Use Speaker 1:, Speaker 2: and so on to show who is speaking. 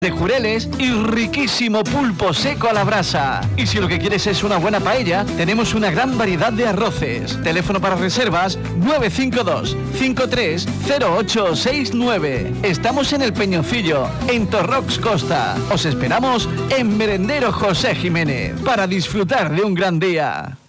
Speaker 1: de jureles y riquísimo pulpo seco a la brasa. Y si lo que quieres es una buena paella, tenemos una gran variedad de arroces. Teléfono para reservas 952 530869. Estamos en El Peñoncillo, en Torrox Costa. Os esperamos en Merendero José Jiménez para disfrutar de un gran día.